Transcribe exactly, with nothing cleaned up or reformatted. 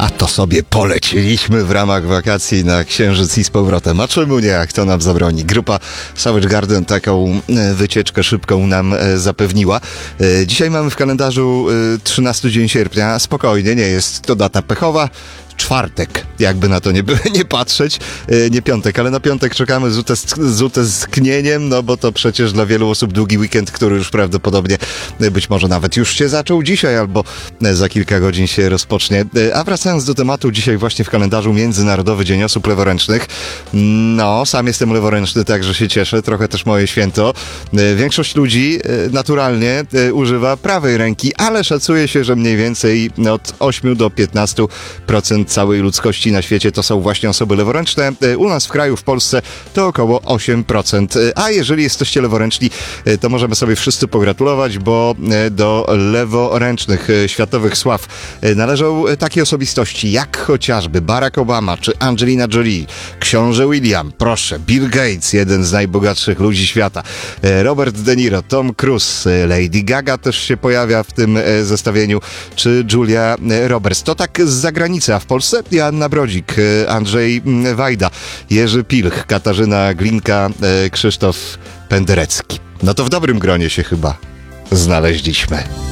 A to sobie poleciliśmy w ramach wakacji na Księżyc i z powrotem. A czemu nie, jak to nam zabroni? Grupa Savage Garden taką wycieczkę szybką nam zapewniła. Dzisiaj mamy w kalendarzu trzynasty dzień sierpnia. Spokojnie, nie jest to data pechowa. Czwartek, jakby na to nie, nie patrzeć, nie piątek, ale na piątek czekamy z, utesk- z utęsknieniem, no bo to przecież dla wielu osób długi weekend, który już prawdopodobnie być może nawet już się zaczął dzisiaj albo za kilka godzin się rozpocznie. A wracając do tematu, dzisiaj właśnie w kalendarzu Międzynarodowy Dzień Osób Leworęcznych. No, sam jestem leworęczny, także się cieszę, trochę też moje święto. Większość ludzi naturalnie używa prawej ręki, ale szacuje się, że mniej więcej od ośmiu do piętnastu procent całej ludzkości na świecie to są właśnie osoby leworęczne. U nas w kraju, w Polsce to około osiem procent. A jeżeli jesteście leworęczni, to możemy sobie wszyscy pogratulować, bo do leworęcznych światowych sław należą takie osobistości jak chociażby Barack Obama czy Angelina Jolie, książę William, proszę, Bill Gates, jeden z najbogatszych ludzi świata, Robert De Niro, Tom Cruise, Lady Gaga też się pojawia w tym zestawieniu, czy Julia Roberts. To tak z zagranicy, a w Polsce Joanna Brodzik, Andrzej Wajda, Jerzy Pilch, Katarzyna Glinka, Krzysztof Penderecki. No to w dobrym gronie się chyba znaleźliśmy.